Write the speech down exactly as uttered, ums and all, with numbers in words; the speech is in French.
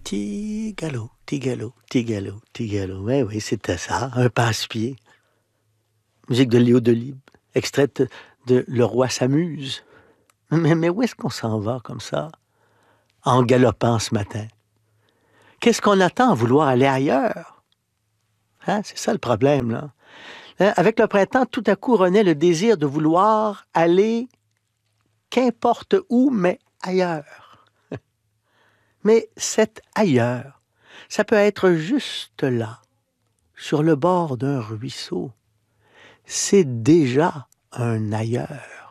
Petit galop, petit galop, petit galop, petit galop. Oui, oui, c'était ça, un passe-pied. Musique de Léo Delibes, extraite de Le Roi s'amuse. Mais, mais où est-ce qu'on s'en va comme ça, en galopant ce matin? Qu'est-ce qu'on attend à vouloir aller ailleurs? Hein? C'est ça le problème, là. Hein? Avec le printemps, tout à coup renaît le désir de vouloir aller qu'importe où, mais ailleurs. Mais cet ailleurs, ça peut être juste là, sur le bord d'un ruisseau. C'est déjà un ailleurs.